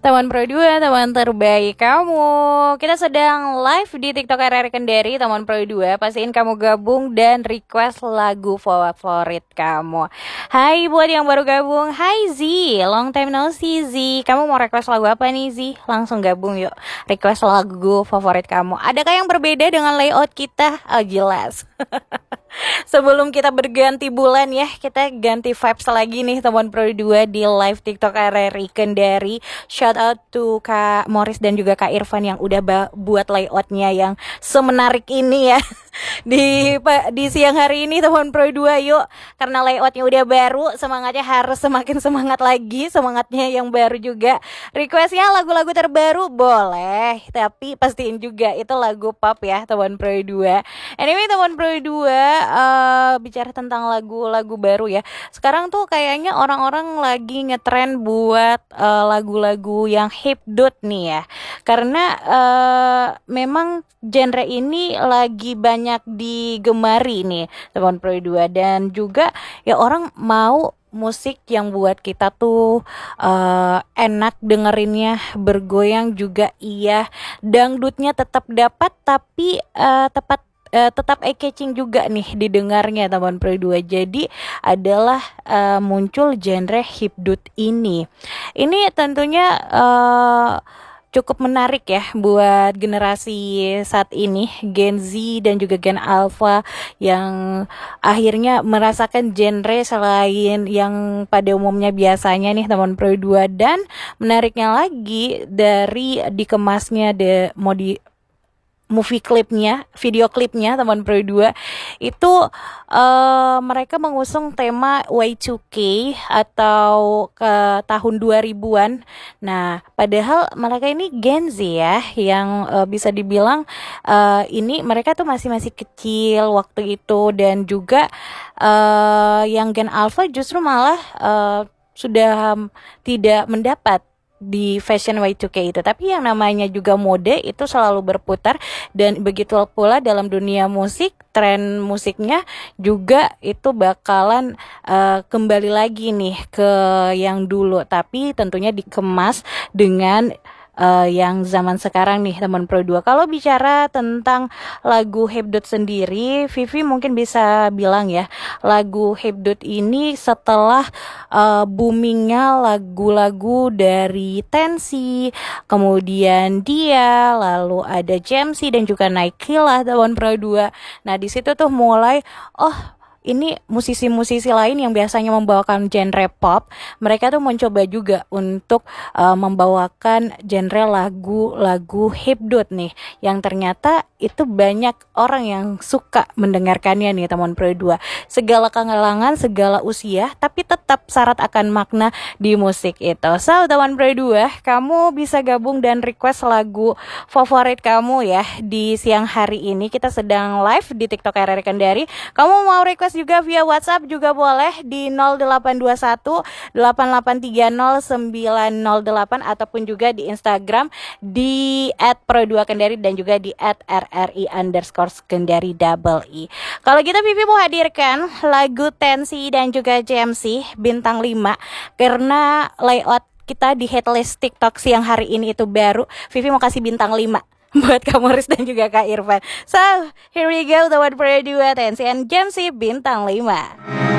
Teman Pro 2, teman terbaik kamu. Kita sedang live di TikTok RR Kendari, teman Pro 2. Pastiin kamu gabung dan request lagu favorit kamu. Hai buat yang baru gabung. Hai Z, long time no see Z. Kamu mau request lagu apa nih Z? Langsung gabung yuk. Request lagu favorit kamu. Adakah yang berbeda dengan layout kita? Oh jelas. Sebelum kita berganti bulan ya, kita ganti vibes lagi nih teman Pro 2 di live TikTok RRI Kendari. Shout out to Kak Morris dan juga Kak Irfan yang udah buat layoutnya yang semenarik ini ya. Di siang hari ini teman Pro 2 yuk, karena layoutnya udah baru, semangatnya harus semakin semangat lagi, semangatnya yang baru juga. Requestnya lagu-lagu terbaru boleh, tapi pastiin juga itu lagu pop ya teman Pro 2. Anyway teman Pro 2, bicara tentang lagu-lagu baru ya. Sekarang tuh kayaknya orang-orang lagi ngetren buat lagu-lagu yang hipdut nih ya. Karena memang genre ini lagi banyak digemari nih teman Pro 2, dan juga ya orang mau musik yang buat kita tuh enak dengerinnya, bergoyang juga iya, dangdutnya tetap dapat tapi tetap eye-catching juga nih didengarnya teman Pro 2. Jadi adalah muncul genre hipdut ini. Ini tentunya cukup menarik ya buat generasi saat ini, Gen Z dan juga Gen Alpha yang akhirnya merasakan genre selain yang pada umumnya biasanya nih teman Pro 2. Dan menariknya lagi dari dikemasnya movie klipnya, video klipnya teman Pro 2 itu mereka mengusung tema Y2K atau ke tahun 2000-an. Nah, padahal mereka ini Gen Z ya, yang bisa dibilang ini mereka tuh masih kecil waktu itu, dan juga yang Gen Alpha justru malah sudah tidak mendapat di fashion Y2K itu. Tapi yang namanya juga mode itu selalu berputar, dan begitu pula dalam dunia musik, tren musiknya juga itu bakalan kembali lagi nih ke yang dulu, tapi tentunya dikemas dengan yang zaman sekarang nih teman Pro 2. Kalau bicara tentang lagu hipdut sendiri, Vivi mungkin bisa bilang ya, lagu hipdut ini setelah boomingnya lagu-lagu dari Tensi, kemudian Dia, lalu ada Jamsi dan juga Nike lah teman Pro 2. Nah di situ tuh mulai ini musisi-musisi lain yang biasanya membawakan genre pop, mereka tuh mencoba juga untuk membawakan genre lagu-lagu hipdut nih, yang ternyata itu banyak orang yang suka mendengarkannya nih teman Pro 2. Segala kalangan, segala usia, tapi tetap syarat akan makna di musik itu. So teman Pro 2, kamu bisa gabung dan request lagu favorit kamu ya di siang hari ini. Kita sedang live di TikTok RR Kendari. Kamu mau request juga via WhatsApp juga boleh di 0821 8830 908, ataupun juga di Instagram di @pro2kendari dan juga di @rri_kendari double i. Kalau gitu Vivi mau hadirkan lagu Tensi dan juga JMC Bintang 5, karena layout kita di headlist TikTok siang hari ini itu baru. Vivi mau kasih bintang 5 buat Kak Morris dan juga Kak Irfan. So, here we go, teman Pro 2, Tensi and Jamsi Bintang 5.